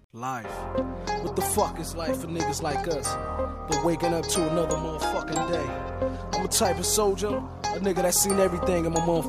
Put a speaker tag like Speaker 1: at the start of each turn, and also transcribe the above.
Speaker 1: Life. What the fuck is life for niggas like us? But waking up to another motherfucking day. I'm a type of soldier, a nigga that seen everything in my motherfucking